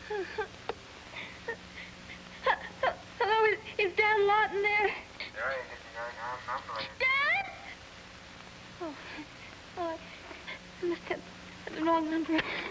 Hello, is Dan Lawton there? Yeah, you get the wrong number. Dan? Oh, I must have the wrong number.